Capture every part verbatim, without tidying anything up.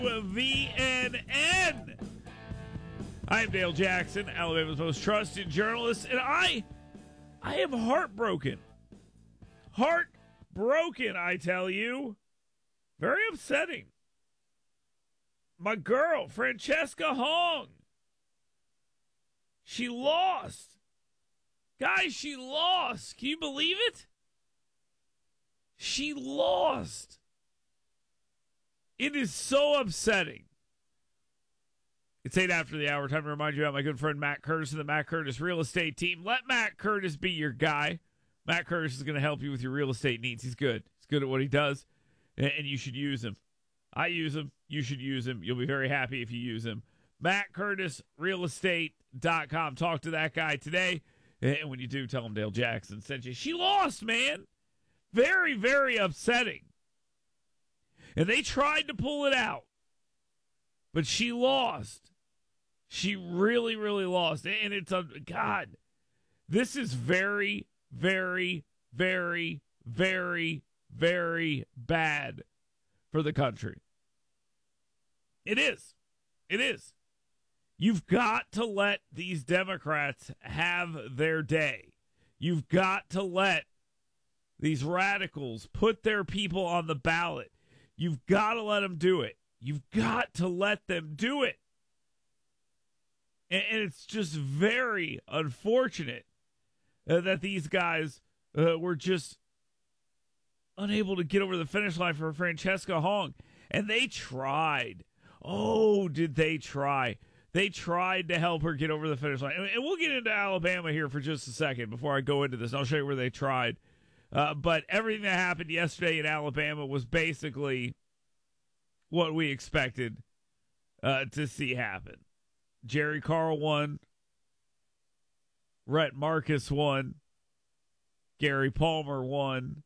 V N N. I'm Dale Jackson, Alabama's most trusted journalist, and I, I am heartbroken. Heartbroken, I tell you. Very upsetting. My girl, Francesca Hong. She lost. Guys, she lost. Can you believe it? She lost. It is so upsetting. It's eight after the hour. Time to remind you about my good friend Matt Curtis and the Matt Curtis Real Estate Team. Let Matt Curtis be your guy. Matt Curtis is going to help you with your real estate needs. He's good. He's good at what he does, and you should use him. I use him. You should use him. You'll be very happy if you use him. Matt Curtis Real Estate dot com. Talk to that guy today. And when you do, tell him Dale Jackson sent you. She lost, man. Very, very upsetting. And they tried to pull it out. But she lost. She really, really lost. And it's a, God, this is very, very, very, very, very bad for the country. It is. It is. You've got to let these Democrats have their day. You've got to let these radicals put their people on the ballot. You've got to let them do it. You've got to let them do it. And, and it's just very unfortunate uh, that these guys uh, were just unable to get over the finish line for Francesca Hong. And they tried. Oh, did they try? They tried to help her get over the finish line. And we'll get into Alabama here for just a second before I go into this. I'll show you where they tried. Uh, but everything that happened yesterday in Alabama was basically what we expected uh, to see happen. Jerry Carl won. Rhett Marcus won. Gary Palmer won.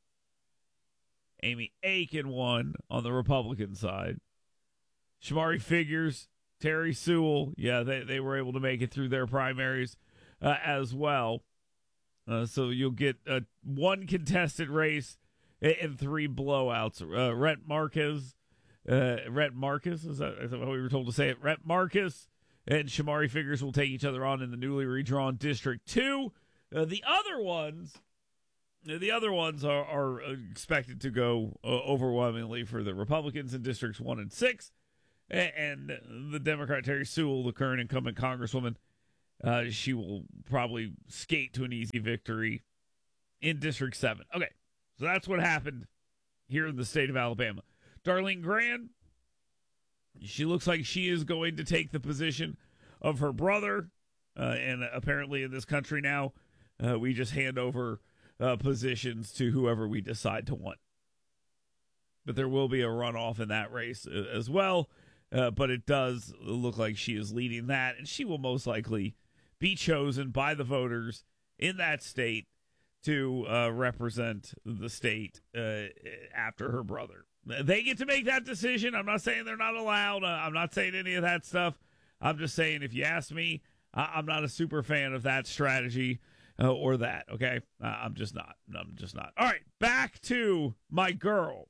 Amy Aiken won on the Republican side. Shamari Figures, Terry Sewell, yeah, they, they were able to make it through their primaries uh, as well. Uh, so you'll get uh, one contested race and three blowouts. Uh, Rhett Marcus, uh, Rhett Marcus, is that, is that what we were told to say it? Rhett Marcus and Shamari Figures will take each other on in the newly redrawn District two. Uh, the other ones, the other ones are, are expected to go uh, overwhelmingly for the Republicans in Districts one and six. And the Democrat, Terry Sewell, the current incumbent congresswoman, uh, she will probably skate to an easy victory in District seven. Okay, so that's what happened here in the state of Alabama. Darlene Graham, she looks like she is going to take the position of her brother. Uh, and apparently in this country now, uh, we just hand over uh, positions to whoever we decide to want. But there will be a runoff in that race uh, as well. Uh, but it does look like she is leading that, and she will most likely be chosen by the voters in that state to uh, represent the state uh, after her brother. They get to make that decision. I'm not saying they're not allowed. Uh, I'm not saying any of that stuff. I'm just saying, if you ask me, I- I'm not a super fan of that strategy uh, or that, okay? Uh, I'm just not. I'm just not. All right, back to my girl,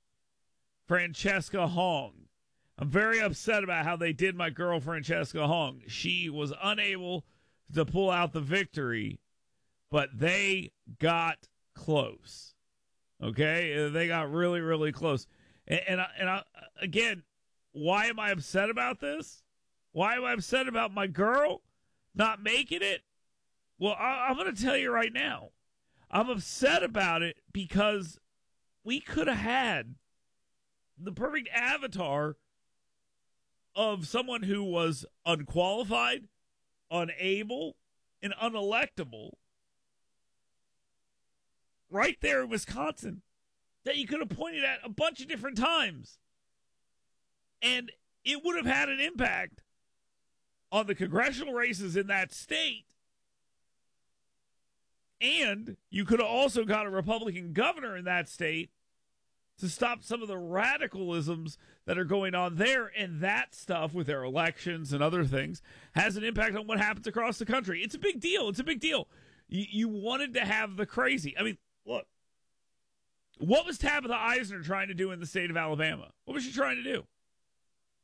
Francesca Hong. I'm very upset about how they did my girl, Francesca Hong. She was unable to pull out the victory, but they got close. Okay? They got really, really close. And, and, I, and I, again, why am I upset about this? Why am I upset about my girl not making it? Well, I, I'm going to tell you right now. I'm upset about it because we could have had the perfect avatar of someone who was unqualified, unable, and unelectable right there in Wisconsin that you could have pointed at a bunch of different times. And it would have had an impact on the congressional races in that state. And you could have also got a Republican governor in that state to stop some of the radicalisms that are going on there. And that stuff with their elections and other things has an impact on what happens across the country. It's a big deal. It's a big deal. You, you wanted to have the crazy. I mean, look, what was Tabitha Eisner trying to do in the state of Alabama? What was she trying to do?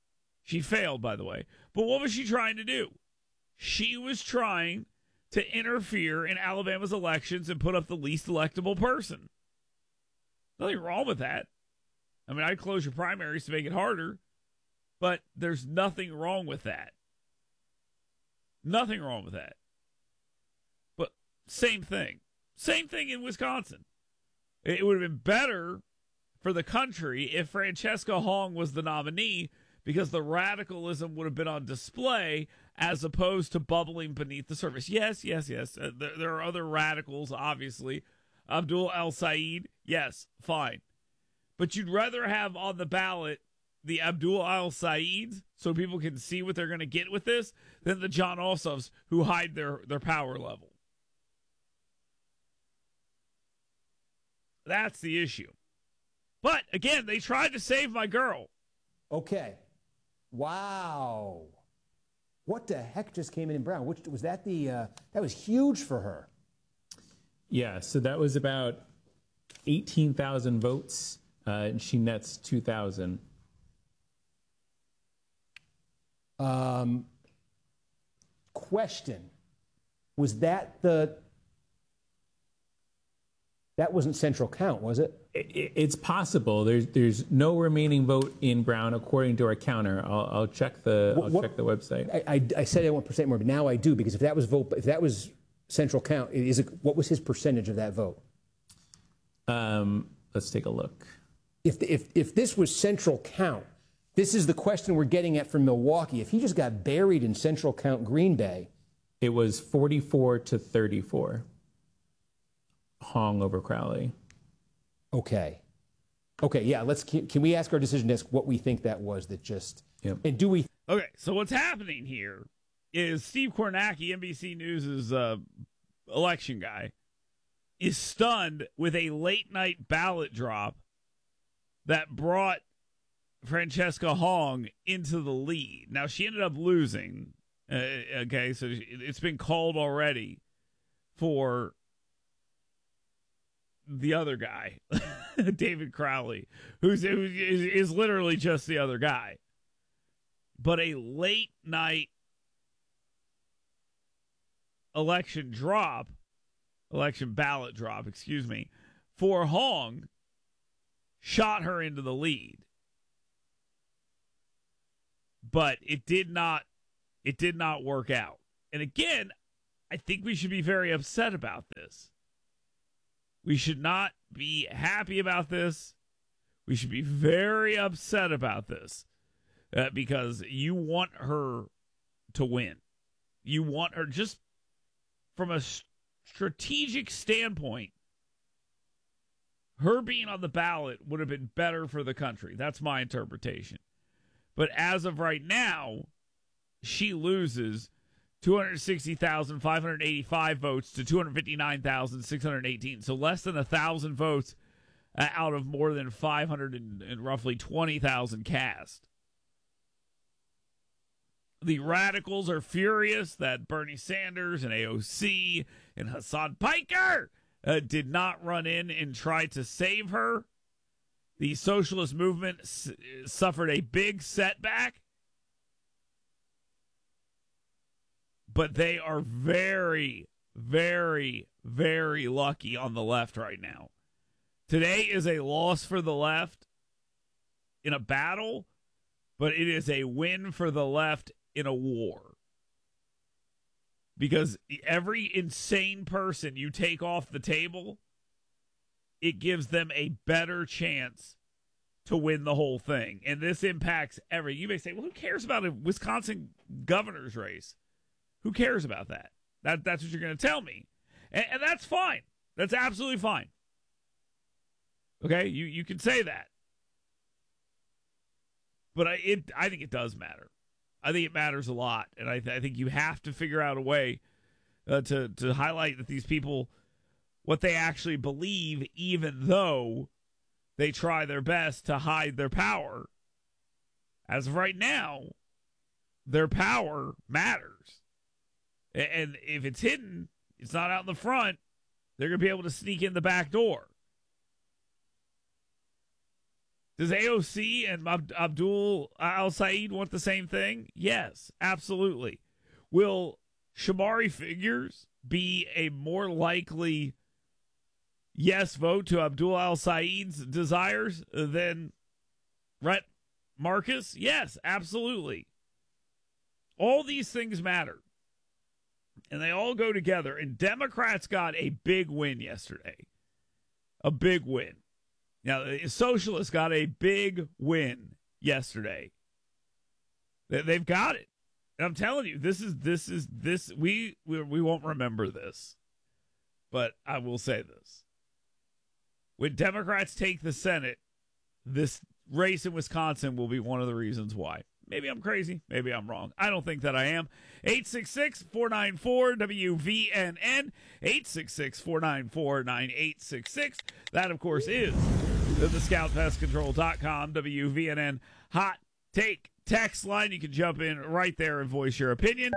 She failed, by the way. But what was she trying to do? She was trying to interfere in Alabama's elections and put up the least electable person. Nothing wrong with that. I mean, I'd close your primaries to make it harder, but there's nothing wrong with that. Nothing wrong with that. But same thing. Same thing in Wisconsin. It would have been better for the country if Francesca Hong was the nominee, because the radicalism would have been on display as opposed to bubbling beneath the surface. Yes, yes, yes. Uh, there, there are other radicals, obviously. Abdul El-Sayed, yes, fine. But you'd rather have on the ballot the Abdul El-Sayeds so people can see what they're going to get with this than the Jon Ossoffs who hide their, their power level. That's the issue. But, again, they tried to save my girl. Okay. Wow. What the heck just came in in Brown? Which was that the uh, that was huge for her. Yeah, so that was about eighteen thousand votes, uh, and she nets two thousand. Um, question. Was that the... That wasn't central count, was it? it it's possible. There's there's no remaining vote in Brown according to our counter. I'll, I'll check the I'll what, check the website. I, I, I said I want percent more, but now I do, because if that was vote, if that was central count, is it, what was his percentage of that vote? Um, let's take a look. If if if this was central count, this is the question we're getting at from Milwaukee. If he just got buried in central count Green Bay, it was forty-four to thirty-four. Hong over Crowley. Okay. Okay, yeah, let's can we ask our decision desk what we think that was that just yep. And do we Okay, so what's happening here is Steve Kornacki, N B C News' uh, election guy, is stunned with a late night ballot drop that brought Francesca Hong into the lead. Now, she ended up losing. Uh, okay, so it's been called already for the other guy, David Crowley, who's who is, is literally just the other guy. But a late night election drop, election ballot drop, excuse me, for Hong shot her into the lead. But it did not, it did not work out. And again, I think we should be very upset about this. We should not be happy about this. We should be very upset about this uh, because you want her to win. You want her, just from a strategic standpoint, her being on the ballot would have been better for the country. That's my interpretation. But as of right now, she loses two hundred sixty thousand five hundred eighty-five votes to two hundred fifty-nine thousand six hundred eighteen. So less than one thousand votes uh, out of more than five hundred and, and roughly twenty thousand cast. The radicals are furious that Bernie Sanders and A O C and Hassan Piker uh, did not run in and try to save her. The socialist movement s- suffered a big setback. But they are very, very, very lucky on the left right now. Today is a loss for the left in a battle, but it is a win for the left in a war. Because every insane person you take off the table, it gives them a better chance to win the whole thing. And this impacts every. You may say, well, who cares about a Wisconsin governor's race? Who cares about that? That that's what you're going to tell me. And, and that's fine. That's absolutely fine. Okay? You you can say that. But I it I think it does matter. I think it matters a lot. And I, th- I think you have to figure out a way uh, to, to highlight that these people, what they actually believe, even though they try their best to hide their power. As of right now, their power matters. And if it's hidden, it's not out in the front, they're going to be able to sneak in the back door. Does A O C and Ab- Abdul Al Saeed want the same thing? Yes, absolutely. Will Shamari Figures be a more likely yes vote to Abdul Al Saeed's desires than Rhett Marcus? Yes, absolutely. All these things matter. And they all go together. And Democrats got a big win yesterday. A big win. Now, the Socialists got a big win yesterday. They've got it. And I'm telling you, this is, this is, this, we, we, we won't remember this. But I will say this. When Democrats take the Senate, this race in Wisconsin will be one of the reasons why. Maybe I'm crazy. Maybe I'm wrong. I don't think that I am. eight six six, four nine four, W V N N. eight six six, four nine four, nine eight six six. That, of course, is the scout pest control dot com W V N N hot take text line. You can jump in right there and voice your opinion.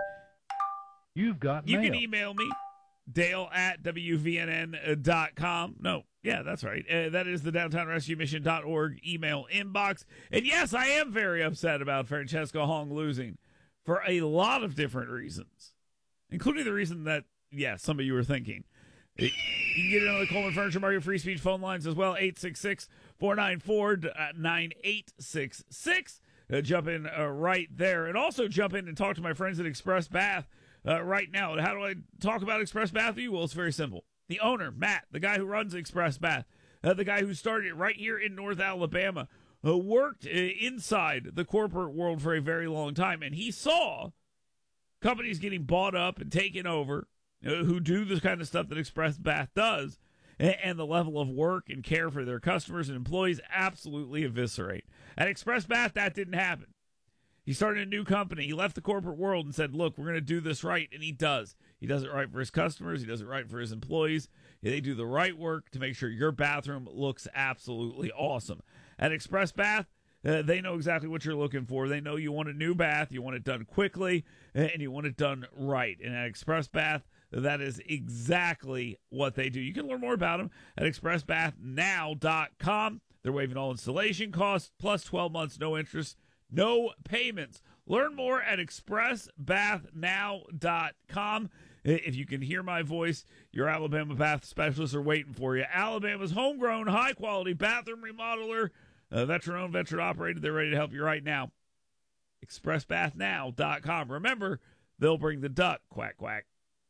You've got You mail. can email me, Dale at W V N N dot com. No, yeah, that's right. Uh, that is the downtown rescue mission dot org email inbox. And yes, I am very upset about Francesca Hong losing for a lot of different reasons, including the reason that, yeah, some of you were thinking. You can get in on the Coleman Furniture Market free speech phone lines as well, eight six six, four nine four, nine eight six six. Uh, jump in uh, right there. And also jump in and talk to my friends at Express Bath uh, right now. How do I talk about Express Bath with you? Well, it's very simple. The owner, Matt, the guy who runs Express Bath, uh, the guy who started it right here in North Alabama, uh, worked uh, inside the corporate world for a very long time. And he saw companies getting bought up and taken over uh, who do this kind of stuff that Express Bath does, and, and the level of work and care for their customers and employees absolutely eviscerate. At Express Bath, that didn't happen. He started a new company. He left the corporate world and said, look, we're going to do this right. And he does. He does it right for his customers. He does it right for his employees. They do the right work to make sure your bathroom looks absolutely awesome. At Express Bath, uh, they know exactly what you're looking for. They know you want a new bath, you want it done quickly, and you want it done right. And at Express Bath, that is exactly what they do. You can learn more about them at express bath now dot com. They're waiving all installation costs, plus twelve months, no interest, no payments. Learn more at express bath now dot com. If you can hear my voice, your Alabama bath specialists are waiting for you. Alabama's homegrown, high-quality bathroom remodeler, uh, veteran-owned, veteran-operated. They're ready to help you right now. express bath now dot com. Remember, they'll bring the duck. Quack, quack.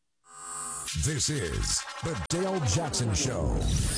This is the Dale Jackson Show.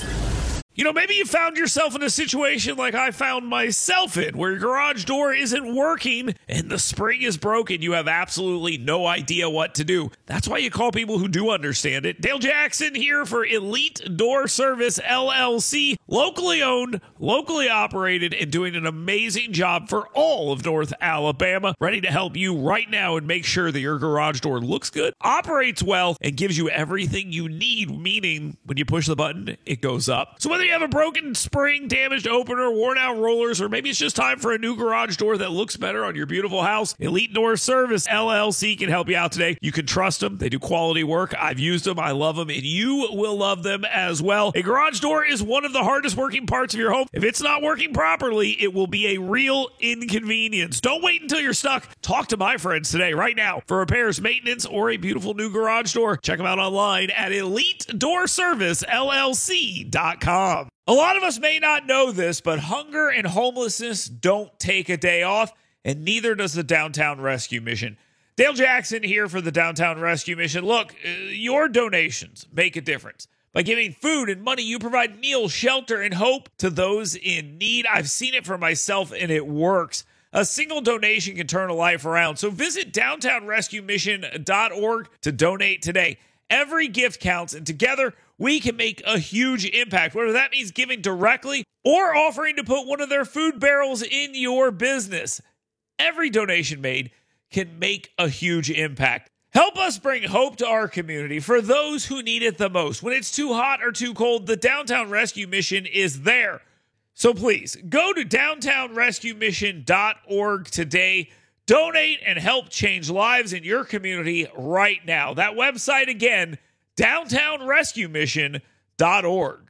You know, maybe you found yourself in a situation like I found myself in, where your garage door isn't working and the spring is broken. You have absolutely no idea what to do. That's why you call people who do understand it. Dale Jackson here for Elite Door Service, L L C. Locally owned, locally operated, and doing an amazing job for all of North Alabama. Ready to help you right now and make sure that your garage door looks good, operates well, and gives you everything you need, meaning when you push the button, it goes up. So whether you have a broken spring, damaged opener, worn out rollers, or maybe it's just time for a new garage door that looks better on your beautiful house, Elite Door Service, L L C can help you out today. You can trust them. They do quality work. I've used them. I love them, and you will love them as well. A garage door is one of the hardest working parts of your home. If it's not working properly, it will be a real inconvenience. Don't wait until you're stuck. Talk to my friends today, right now, for repairs, maintenance, or a beautiful new garage door. Check them out online at elite door service L L C dot com. A lot of us may not know this, but hunger and homelessness don't take a day off, and neither does the Downtown Rescue Mission. Dale Jackson here for the Downtown Rescue Mission. Look, uh, your donations make a difference. By giving food and money, you provide meals, shelter, and hope to those in need. I've seen it for myself, and it works. A single donation can turn a life around. So visit downtown rescue mission dot org to donate today. Every gift counts, and together we can make a huge impact, whether that means giving directly or offering to put one of their food barrels in your business. Every donation made can make a huge impact. Help us bring hope to our community for those who need it the most. When it's too hot or too cold, the Downtown Rescue Mission is there. So please, go to downtown rescue mission dot org today. Donate and help change lives in your community right now. That website again, downtown rescue mission dot org.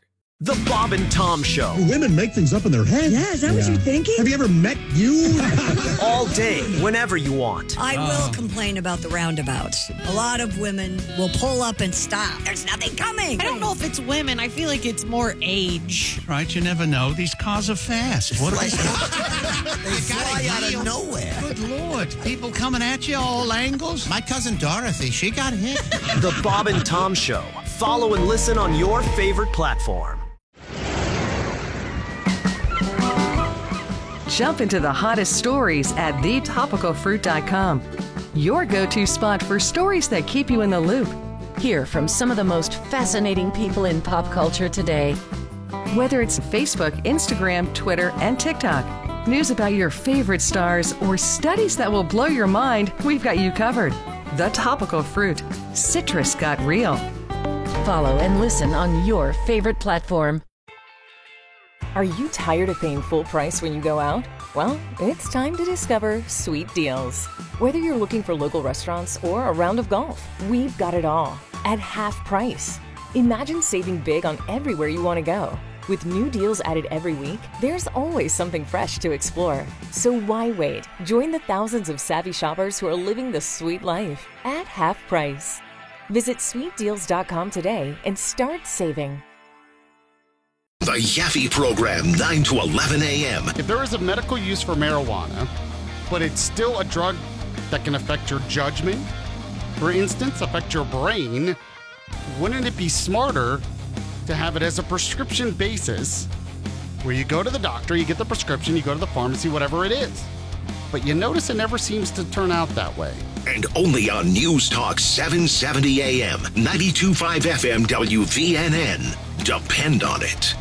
The Bob and Tom Show. Women make things up in their head. Yeah, is that what you're thinking? Have you ever met you? All day, whenever you want. I will complain about the roundabouts. A lot of women will pull up and stop. There's nothing coming. I don't know if it's women. I feel like it's more age. Right, you never know. These cars are fast. What are they? They fly out of nowhere. Good Lord. People coming at you all angles. My cousin Dorothy, she got hit. The Bob and Tom Show. Follow and listen on your favorite platform. Jump into the hottest stories at the topical fruit dot com. Your go-to spot for stories that keep you in the loop. Hear from some of the most fascinating people in pop culture today. Whether it's Facebook, Instagram, Twitter, and TikTok, news about your favorite stars, or studies that will blow your mind, we've got you covered. The Topical Fruit. Citrus got real. Follow and listen on your favorite platform. Are you tired of paying full price when you go out? Well, it's time to discover Sweet Deals. Whether you're looking for local restaurants or a round of golf, we've got it all at half price. Imagine saving big on everywhere you want to go. With new deals added every week, there's always something fresh to explore. So why wait? Join the thousands of savvy shoppers who are living the sweet life at half price. Visit sweet deals dot com today and start saving. The Yaffe Program, nine to eleven a.m. If there is a medical use for marijuana, but it's still a drug that can affect your judgment, for instance, affect your brain, wouldn't it be smarter to have it as a prescription basis where you go to the doctor, you get the prescription, you go to the pharmacy, whatever it is. But you notice it never seems to turn out that way. And only on News Talk seven seventy a.m., ninety-two point five F M W V N N. Depend on it.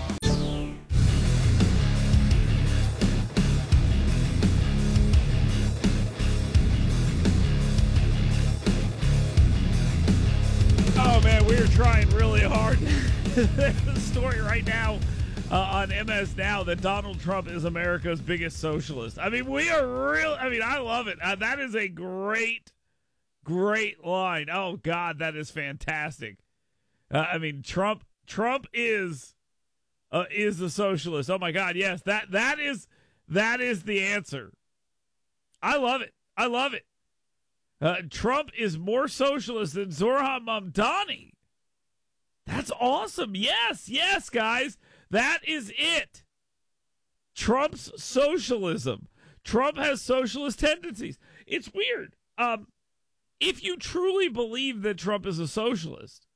Oh, man, we are trying really hard. There's a story right now uh, on M S Now that Donald Trump is America's biggest socialist. I mean, we are real. I mean, I love it. Uh, that is a great, great line. Oh, God, that is fantastic. Uh, I mean, Trump Trump is uh, is the socialist. Oh, my God, yes, that that is that is the answer. I love it. I love it. Uh, Trump is more socialist than Zoran Mamdani. That's awesome. Yes, yes, guys. That is it. Trump's socialism. Trump has socialist tendencies. It's weird. Um, if you truly believe that Trump is a socialist,